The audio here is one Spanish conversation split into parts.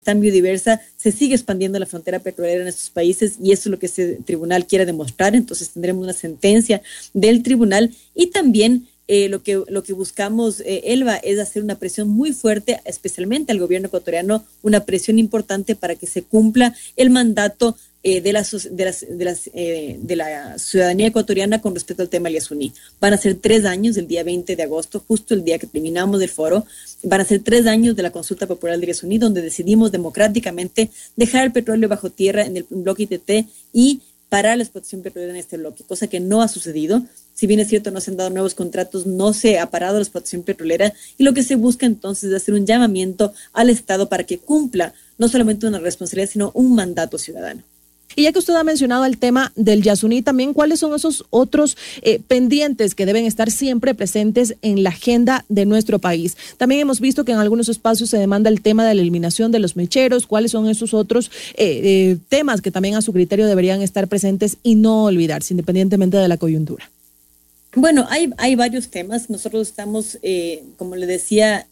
tan biodiversa, se sigue expandiendo la frontera petrolera en estos países y eso es lo que este tribunal quiere demostrar. Entonces tendremos una sentencia del tribunal y también lo que buscamos, Elba, es hacer una presión muy fuerte, especialmente al gobierno ecuatoriano, una presión importante para que se cumpla el mandato de la ciudadanía ecuatoriana con respecto al tema del Yasuní. Van a ser 3 años, el día 20 de agosto, justo el día que terminamos el foro, van a ser 3 años de la consulta popular del Yasuní, donde decidimos democráticamente dejar el petróleo bajo tierra en el bloque ITT y parar la explotación petrolera en este bloque, cosa que no ha sucedido. Si bien es cierto, no se han dado nuevos contratos, no se ha parado la explotación petrolera y lo que se busca entonces es hacer un llamamiento al Estado para que cumpla no solamente una responsabilidad, sino un mandato ciudadano. Y ya que usted ha mencionado el tema del Yasuní, también, ¿cuáles son esos otros pendientes que deben estar siempre presentes en la agenda de nuestro país? También hemos visto que en algunos espacios se demanda el tema de la eliminación de los mecheros. ¿Cuáles son esos otros temas que también a su criterio deberían estar presentes y no olvidarse, independientemente de la coyuntura? Bueno, hay varios temas. Nosotros estamos, como le decía,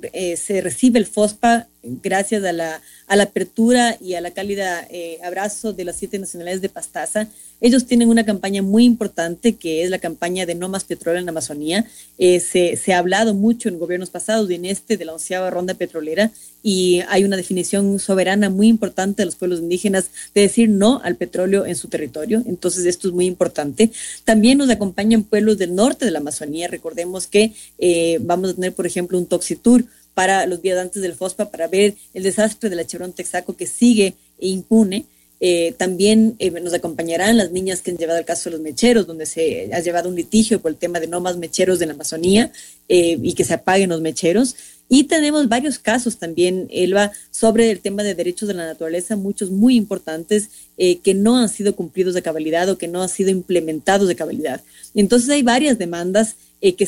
se recibe el FOSPA gracias a la apertura y a la cálida abrazo de las 7 nacionalidades de Pastaza. Ellos tienen una campaña muy importante que es la campaña de No Más Petróleo en la Amazonía. Se ha hablado mucho en gobiernos pasados y en de la 11ª ronda petrolera y hay una definición soberana muy importante de los pueblos indígenas de decir no al petróleo en su territorio. Entonces esto es muy importante. También nos acompañan pueblos del norte de la Amazonía. Recordemos que vamos a tener, por ejemplo, un Toxitour para los días antes del FOSPA para ver el desastre de la Chevron Texaco que sigue impune. También nos acompañarán las niñas que han llevado el caso de los mecheros, donde se ha llevado un litigio por el tema de no más mecheros en la Amazonía y que se apaguen los mecheros. Y tenemos varios casos también, Elba, sobre el tema de derechos de la naturaleza, muchos muy importantes que no han sido cumplidos de cabalidad o que no han sido implementados de cabalidad. Entonces hay varias demandas que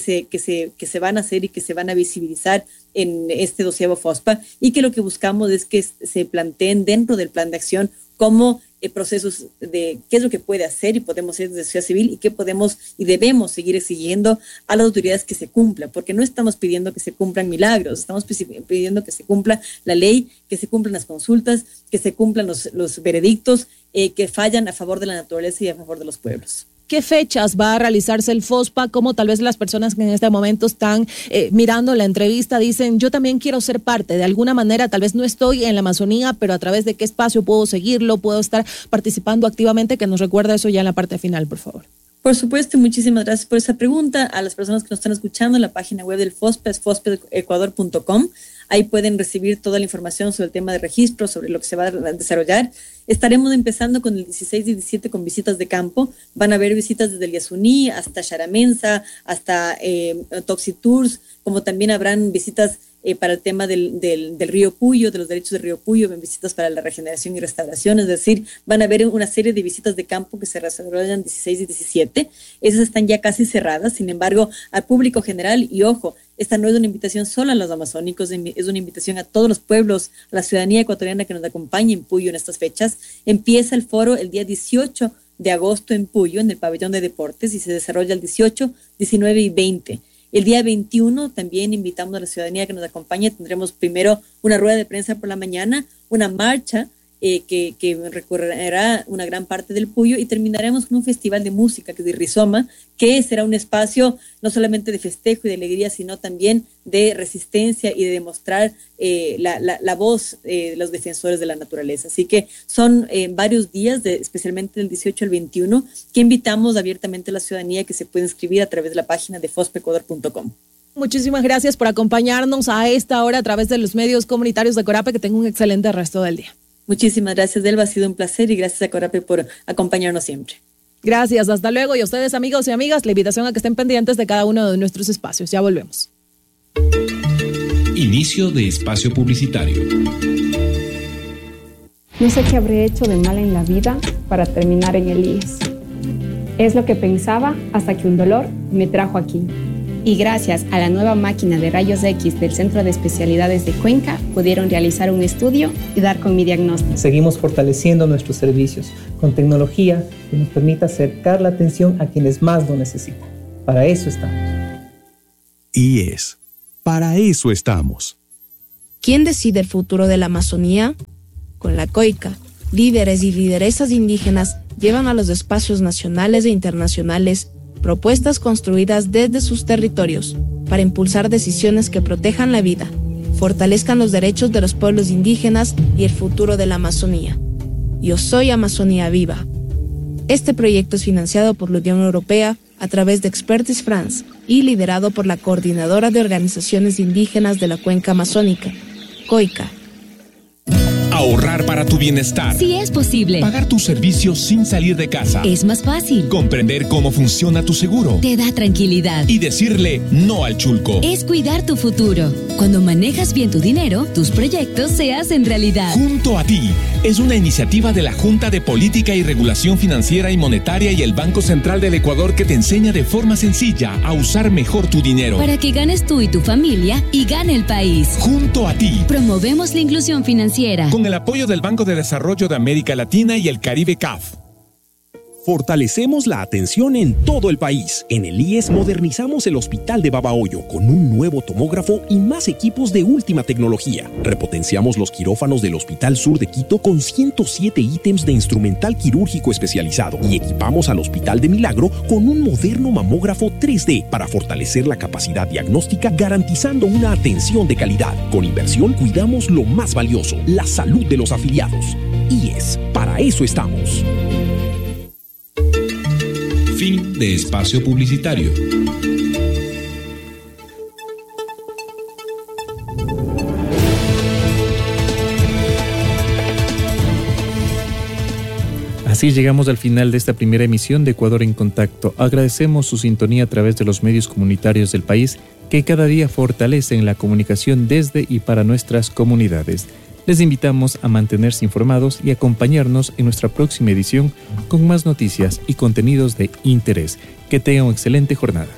se van a hacer y que se van a visibilizar en este 12º FOSPA y que lo que buscamos es que se planteen dentro del plan de acción como procesos de qué es lo que puede hacer y podemos hacer desde sociedad civil y qué podemos y debemos seguir exigiendo a las autoridades que se cumpla, porque no estamos pidiendo que se cumplan milagros, estamos pidiendo que se cumpla la ley, que se cumplan las consultas, que se cumplan los veredictos que fallan a favor de la naturaleza y a favor de los pueblos. ¿Qué fechas va a realizarse el FOSPA? Como tal vez las personas que en este momento están mirando la entrevista dicen, yo también quiero ser parte, de alguna manera, tal vez no estoy en la Amazonía, pero a través de qué espacio puedo seguirlo, puedo estar participando activamente, que nos recuerda eso ya en la parte final, por favor. Por supuesto, muchísimas gracias por esa pregunta. A las personas que nos están escuchando, la página web del FOSPA es fospecuador.com. Ahí pueden recibir toda la información sobre el tema de registro, sobre lo que se va a desarrollar. Estaremos empezando con el 16 y 17 con visitas de campo. Van a haber visitas desde el Yasuní hasta Xaramensa, hasta Toxitours, como también habrán visitas para el tema del río Puyo, de los derechos del río Puyo, visitas para la regeneración y restauración, es decir, van a haber una serie de visitas de campo que se desarrollan 16 y 17. Esas están ya casi cerradas, sin embargo, al público general, y ojo, esta no es una invitación solo a los amazónicos, es una invitación a todos los pueblos, a la ciudadanía ecuatoriana que nos acompañe en Puyo en estas fechas. Empieza el foro el día 18 de agosto en Puyo, en el pabellón de deportes, y se desarrolla el 18, 19 y 20. El día 21 también invitamos a la ciudadanía que nos acompañe. Tendremos primero una rueda de prensa por la mañana, una marcha que recorrerá una gran parte del Puyo y terminaremos con un festival de música que es de Rizoma, que será un espacio no solamente de festejo y de alegría, sino también de resistencia y de demostrar la voz de los defensores de la naturaleza. Así que son varios días, especialmente del 18 al 21, que invitamos abiertamente a la ciudadanía que se puede inscribir a través de la página de fospecuador.com. Muchísimas gracias por acompañarnos a esta hora a través de los medios comunitarios de Corape. Que tenga un excelente resto del día. Muchísimas gracias, Elba. Ha sido un placer y gracias a Corape por acompañarnos siempre. Gracias, hasta luego. Y a ustedes, amigos y amigas, la invitación a que estén pendientes de cada uno de nuestros espacios. Ya volvemos. Inicio de espacio publicitario. No sé qué habré hecho de mal en la vida para terminar en el IES. Es lo que pensaba hasta que un dolor me trajo aquí. Y gracias a la nueva máquina de rayos X del Centro de Especialidades de Cuenca, pudieron realizar un estudio y dar con mi diagnóstico. Seguimos fortaleciendo nuestros servicios con tecnología que nos permita acercar la atención a quienes más lo necesitan. Para eso estamos. IES. Para eso estamos. ¿Quién decide el futuro de la Amazonía? Con la COICA, líderes y lideresas indígenas llevan a los espacios nacionales e internacionales propuestas construidas desde sus territorios para impulsar decisiones que protejan la vida, fortalezcan los derechos de los pueblos indígenas y el futuro de la Amazonía. Yo soy Amazonía Viva. Este proyecto es financiado por la Unión Europea a través de Expertise France y liderado por la Coordinadora de Organizaciones Indígenas de la Cuenca Amazónica, COICA. Ahorrar para tu bienestar. Sí es posible. Pagar tus servicios sin salir de casa. Es más fácil. Comprender cómo funciona tu seguro. Te da tranquilidad. Y decirle no al chulco. Es cuidar tu futuro. Cuando manejas bien tu dinero, tus proyectos se hacen realidad. Junto a ti es una iniciativa de la Junta de Política y Regulación Financiera y Monetaria y el Banco Central del Ecuador que te enseña de forma sencilla a usar mejor tu dinero. Para que ganes tú y tu familia y gane el país. Junto a ti. Promovemos la inclusión financiera. Con el apoyo del Banco de Desarrollo de América Latina y el Caribe CAF. Fortalecemos la atención en todo el país. En el IES modernizamos el Hospital de Babahoyo con un nuevo tomógrafo y más equipos de última tecnología. Repotenciamos los quirófanos del Hospital Sur de Quito con 107 ítems de instrumental quirúrgico especializado y equipamos al Hospital de Milagro con un moderno mamógrafo 3D para fortalecer la capacidad diagnóstica, garantizando una atención de calidad. Con inversión cuidamos lo más valioso, la salud de los afiliados. IES, para eso estamos. Fin de espacio publicitario. Así llegamos al final de esta primera emisión de Ecuador en Contacto. Agradecemos su sintonía a través de los medios comunitarios del país que cada día fortalecen la comunicación desde y para nuestras comunidades. Les invitamos a mantenerse informados y acompañarnos en nuestra próxima edición con más noticias y contenidos de interés. Que tengan una excelente jornada.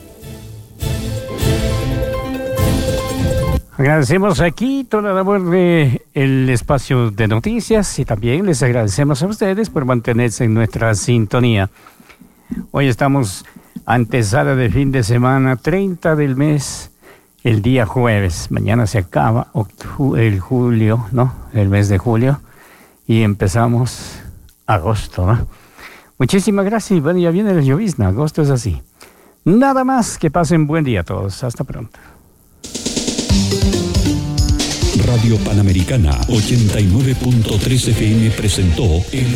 Agradecemos aquí toda la labor del espacio de noticias y también les agradecemos a ustedes por mantenerse en nuestra sintonía. Hoy estamos antesala de fin de semana, 30 del mes, el día jueves. Mañana se acaba el julio, ¿no? El mes de julio y empezamos agosto, ¿no? Muchísimas gracias. Bueno, ya viene la llovizna, agosto es así. Nada más, que pasen buen día a todos. Hasta pronto. Radio Panamericana 89.3 FM presentó el